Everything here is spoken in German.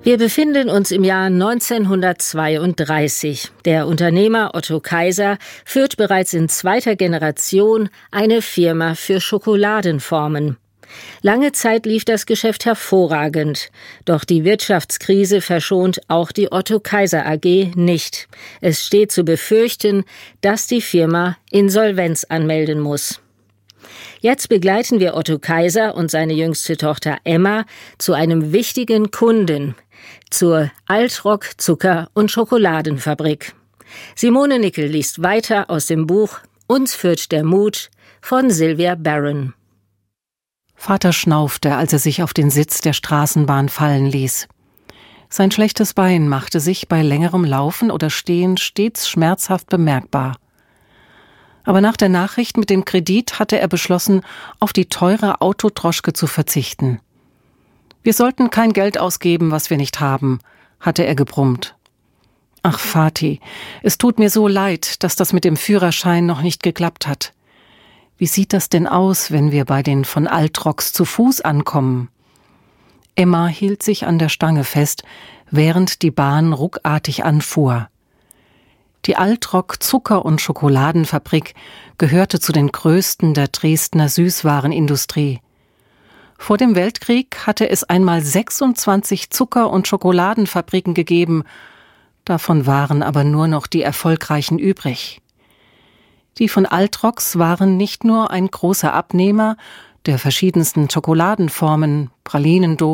Wir befinden uns im Jahr 1932. Der Unternehmer Otto Kaiser führt bereits in zweiter Generation eine Firma für Schokoladenformen. Lange Zeit lief das Geschäft hervorragend. Doch die Wirtschaftskrise verschont auch die Otto Kaiser AG nicht. Es steht zu befürchten, dass die Firma Insolvenz anmelden muss. Jetzt begleiten wir Otto Kaiser und seine jüngste Tochter Emma zu einem wichtigen Kunden, zur Altrock Zucker- und Schokoladenfabrik. Simone Nickel liest weiter aus dem Buch Uns führt der Mut von Sylvia Baron. Vater schnaufte, als er sich auf den Sitz der Straßenbahn fallen ließ. Sein schlechtes Bein machte sich bei längerem Laufen oder Stehen stets schmerzhaft bemerkbar. Aber nach der Nachricht mit dem Kredit hatte er beschlossen, auf die teure Autodroschke zu verzichten. Wir sollten kein Geld ausgeben, was wir nicht haben, hatte er gebrummt. Ach, Vati, es tut mir so leid, dass das mit dem Führerschein noch nicht geklappt hat. Wie sieht das denn aus, wenn wir bei den von Altrocks zu Fuß ankommen? Emma hielt sich an der Stange fest, während die Bahn ruckartig anfuhr. Die Altrock Zucker- und Schokoladenfabrik gehörte zu den größten der Dresdner Süßwarenindustrie. Vor dem Weltkrieg hatte es einmal 26 Zucker- und Schokoladenfabriken gegeben, davon waren aber nur noch die erfolgreichen übrig. Die von Altrocks waren nicht nur ein großer Abnehmer der verschiedensten Schokoladenformen, Pralinendosen,